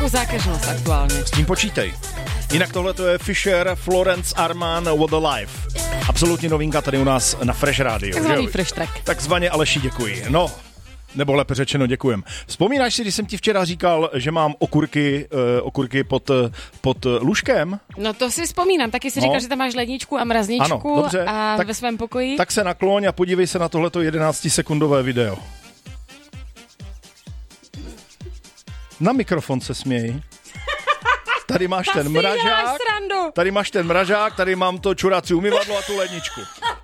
jako zákeřnost aktuálně. S tím počítej. Jinak tohle to je Fisher, Florence Arman, What a Life. Absolutně novinka tady u nás na Fresh Radio. Takzvaný Fresh Track. Takzvaně Aleši, děkuji. No, nebo lépe řečeno děkujem. Vzpomínáš si, když jsem ti včera říkal, že mám okurky pod lůžkem? No to si vzpomínám, taky si říkal, že tam máš ledničku a mrazničku. Ano, dobře. A ve svém pokoji. Tak se nakloň a podívej se na tohleto 11-sekundové video. Na mikrofon se směj. Tady máš ten mražák. Tady máš ten mražák, tady mám to čurací umyvadlo a tu ledničku.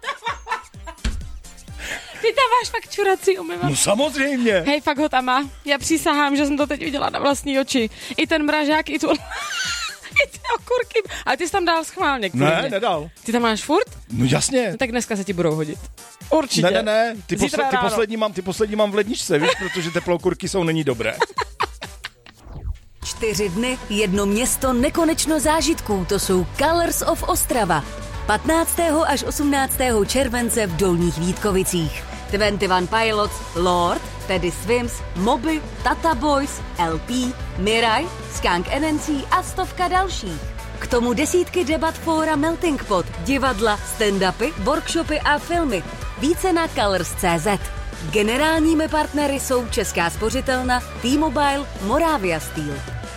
Ty tam máš fakt čurací umyvadlo. No samozřejmě. Hej, fakt ho tam má. Já přísahám, že jsem to teď viděla na vlastní oči. I ten mražák, i tu... I ty okurky. Ale ty jsi tam dal schválně. Ne, nedal. Ty tam máš furt? No jasně. No, tak dneska se ti budou hodit. Určitě. Ne. Ty poslední mám v ledničce, víš, protože teplé okurky není dobré. 4 dny, 1 město, nekonečno zážitků. To jsou Colors of Ostrava. 15. až 18. července v Dolních Vítkovicích. 21 Pilots, Lord, Teddy Swims, Moby, Tata Boys, LP, Mirai, Skunk NNC a stovka dalších. K tomu desítky debat fóra Melting Pot, divadla, stand-upy, workshopy a filmy. Více na Colors.cz. Generálními partnery jsou Česká spořitelna, T-Mobile, Moravia Steel.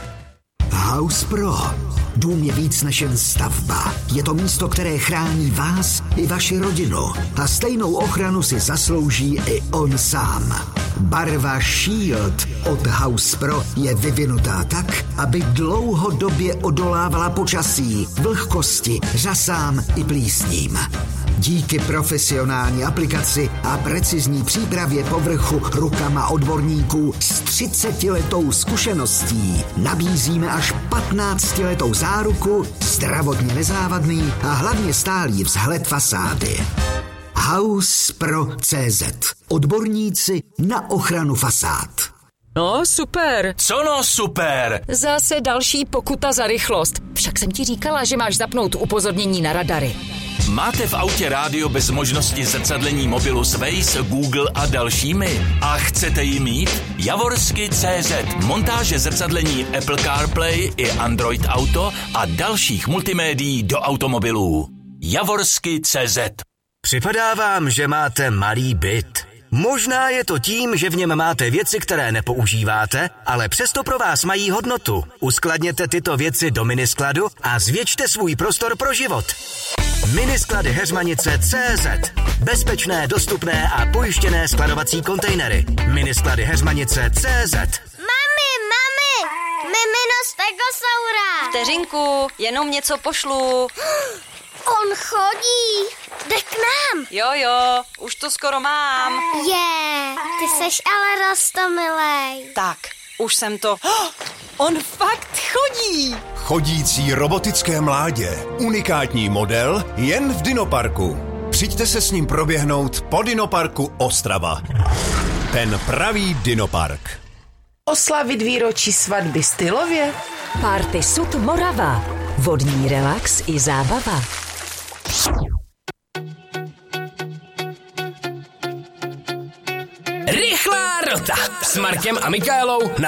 House Pro. Dům je víc než jen stavba. Je to místo, které chrání vás i vaši rodinu. A stejnou ochranu si zaslouží i on sám. Barva Shield od House Pro je vyvinutá tak, aby dlouhodobě odolávala počasí, vlhkosti, řasám i plísním. Díky profesionální aplikaci a precizní přípravě povrchu rukama odborníků s 30letou zkušeností nabízíme až 15letou záruku, zdravotně nezávadný a hlavně stálý vzhled fasády. HousePro.cz. Odborníci na ochranu fasád. No, super. Co no, super? Zase další pokuta za rychlost. Však jsem ti říkala, že máš zapnout upozornění na radary. Máte v autě rádio bez možnosti zrcadlení mobilu s Waze, Google a dalšími? A chcete ji mít? Javorsky.cz. Montáže zrcadlení Apple CarPlay i Android Auto a dalších multimédií do automobilů. Javorsky.cz. Připadá vám, že máte malý byt. Možná je to tím, že v něm máte věci, které nepoužíváte, ale přesto pro vás mají hodnotu. Uskladněte tyto věci do miniskladu a zvětšte svůj prostor pro život. Minisklady Heřmanice.cz. Bezpečné, dostupné a pojištěné skladovací kontejnery. Minisklady Heřmanice.cz. Mami, mimino Stegosaura. Vteřinku, jenom něco pošlu. On chodí. Jde k nám. Jo, už to skoro mám. Ty seš ale roztomilej. Tak, už jsem to... On fakt chodí. Chodící robotické mládě. Unikátní model jen v Dinoparku. Přijďte se s ním proběhnout po Dinoparku Ostrava. Ten pravý Dinopark. Oslavit výročí svatby stylově? Party Sud Morava. Vodní relax i zábava. Rychlá rota s Markem a Michaelou na